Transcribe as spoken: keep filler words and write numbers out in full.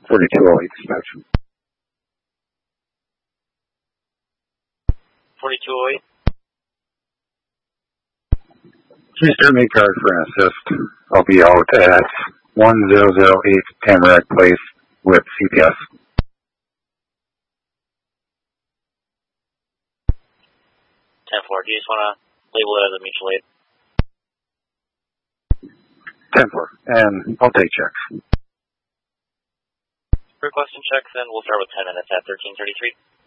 forty-two oh eight dispatch. forty-two oh eight. Please turn me card for an assist. I'll be out at one thousand eight Tamarack Place with C P S. ten four, do you just want to label it as a mutual aid? ten four, and I'll take checks. Requesting checks, and we'll start with ten minutes at thirteen thirty-three.